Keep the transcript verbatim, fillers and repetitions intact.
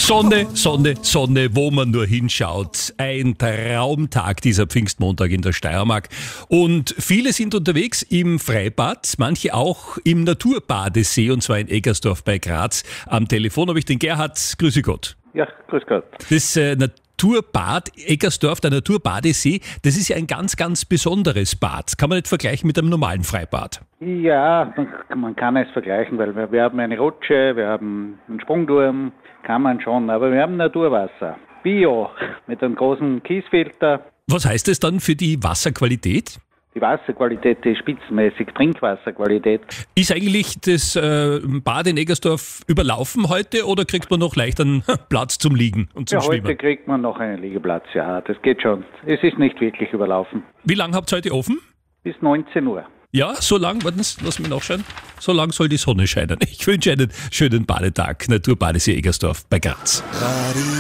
Sonne, Sonne, Sonne, wo man nur hinschaut. Ein Traumtag dieser Pfingstmontag in der Steiermark. Und viele sind unterwegs im Freibad, manche auch im Naturbadesee, und zwar in Eggersdorf bei Graz. Am Telefon habe ich den Gerhard. Grüße Gott. Ja, grüß Gott. Das äh, Naturbad Eggersdorf, der Naturbadesee, das ist ja ein ganz, ganz besonderes Bad. Kann man nicht vergleichen mit einem normalen Freibad. Ja, man, man kann es vergleichen, weil wir, wir haben eine Rutsche, wir haben einen Sprungturm, kann man schon, aber wir haben Naturwasser. Bio, mit einem großen Kiesfilter. Was heißt das dann für die Wasserqualität? Die Wasserqualität ist spitzenmäßig, Trinkwasserqualität. Ist eigentlich das äh, Bad in Eggersdorf überlaufen heute oder kriegt man noch leicht einen Platz zum Liegen und zum Ja, Schwimmen? heute kriegt man noch einen Liegeplatz, ja, das geht schon. Es ist nicht wirklich überlaufen. Wie lange habt ihr heute offen? Bis neunzehn Uhr. Ja, so lang, warten Sie, lass mich nachschauen. So lang soll die Sonne scheinen. Ich wünsche einen schönen Badetag. Naturbadesee Eggersdorf bei Graz.